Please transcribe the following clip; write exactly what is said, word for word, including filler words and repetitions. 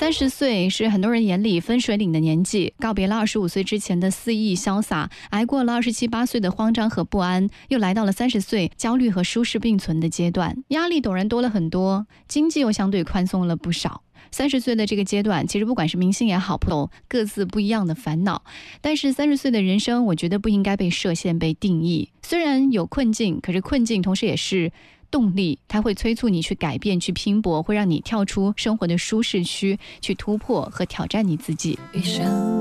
三十岁是很多人眼里分水岭的年纪，告别了二十五岁之前的肆意潇洒，挨过了二十七八岁的慌张和不安，又来到了三十岁焦虑和舒适并存的阶段，压力陡然多了很多，经济又相对宽松了不少。三十岁的这个阶段，其实不管是明星也好，都各自不一样的烦恼。但是三十岁的人生，我觉得不应该被设限、被定义。虽然有困境，可是困境同时也是动力，它会催促你去改变、去拼搏，会让你跳出生活的舒适区，去突破和挑战你自己。